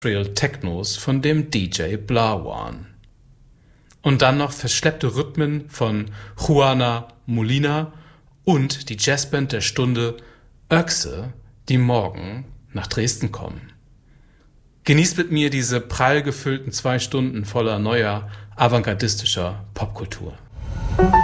Industrial Technos von dem DJ Blawan. Und dann noch verschleppte Rhythmen von Juana Molina und die Jazzband der Stunde Öchse, die morgen nach Dresden kommen. Genießt mit mir diese prall gefüllten 2 Stunden voller neuer, avantgardistischer Popkultur.